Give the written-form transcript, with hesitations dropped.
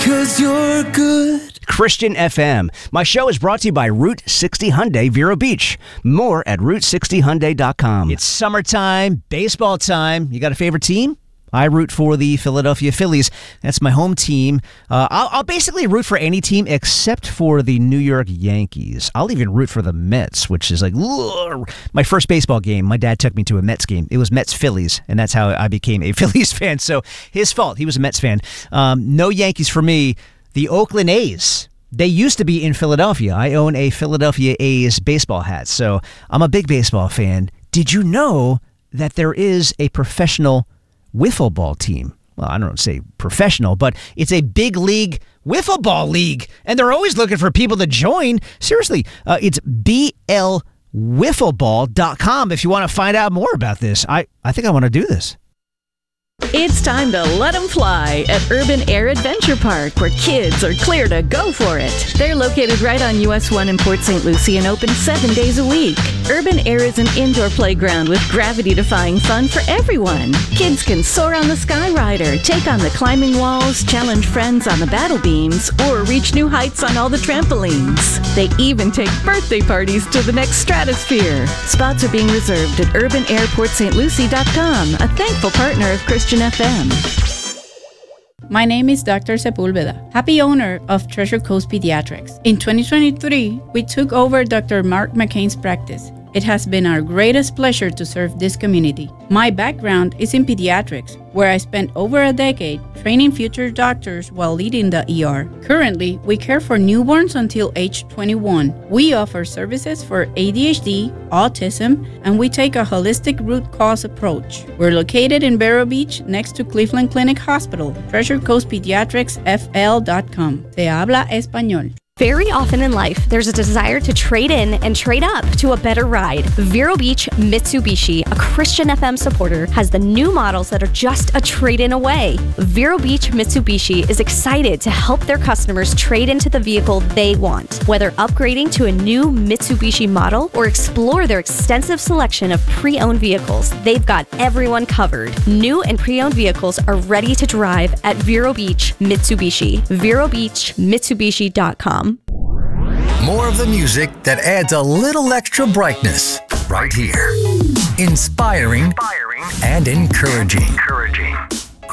'cause you're good. Christian FM. My show is brought to you by Route 60 Hyundai Vero Beach. More at Route60Hyundai.com. It's summertime, baseball time. You got a favorite team? I root for the Philadelphia Phillies. That's my home team. I'll basically root for any team except for the New York Yankees. I'll even root for the Mets, which is like my first baseball game. My dad took me to a Mets game. It was Mets-Phillies, and that's how I became a Phillies fan. So his fault. He was a Mets fan. No Yankees for me. The Oakland A's. They used to be in Philadelphia. I own a Philadelphia A's baseball hat, so I'm a big baseball fan. Did you know that there is a professional wiffle ball team? Well, I don't say professional, but it's a big league wiffle ball league, and they're always looking for people to join. Seriously, it's blwiffleball.com if you want to find out more about this. I think I want to do this. It's time to let them fly at Urban Air Adventure Park, where kids are clear to go for it. They're located right on US 1 in Port St. Lucie and open 7 days a week. Urban Air is an indoor playground with gravity-defying fun for everyone. Kids can soar on the Skyrider, take on the climbing walls, challenge friends on the battle beams, or reach new heights on all the trampolines. They even take birthday parties to the next stratosphere. Spots are being reserved at urbanairportstlucie.com, a thankful partner of Christian FM. My name is Dr. Sepulveda, happy owner of Treasure Coast Pediatrics. In 2023, we took over Dr. Mark McCain's practice. It has been our greatest pleasure to serve this community. My background is in pediatrics, where I spent over a decade training future doctors while leading the ER. Currently, we care for newborns until age 21. We offer services for ADHD, autism, and we take a holistic root cause approach. We're located in Vero Beach, next to Cleveland Clinic Hospital. Treasure Coast Pediatrics FL.com. Se habla español. Very often in life, there's a desire to trade in and trade up to a better ride. Vero Beach Mitsubishi, a Christian FM supporter, has the new models that are just a trade-in away. Vero Beach Mitsubishi is excited to help their customers trade into the vehicle they want. Whether upgrading to a new Mitsubishi model or explore their extensive selection of pre-owned vehicles, they've got everyone covered. New and pre-owned vehicles are ready to drive at Vero Beach Mitsubishi. VeroBeachMitsubishi.com. More of the music that adds a little extra brightness right here. Inspiring and encouraging.